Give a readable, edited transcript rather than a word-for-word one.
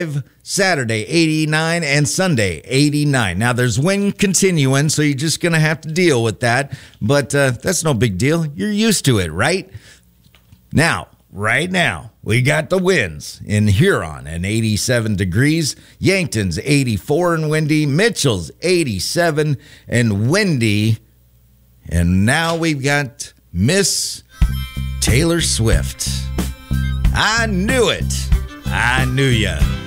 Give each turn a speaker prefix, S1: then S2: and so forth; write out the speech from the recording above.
S1: Saturday 89 and Sunday 89. Now there's wind continuing, so you're just going to have to deal with that. But that's no big deal. You're used to it, right? Right now, we got the winds in Huron at 87 degrees, Yankton's 84 and windy, Mitchell's 87 and windy. And now we've got Miss Taylor Swift. I knew it. I knew ya.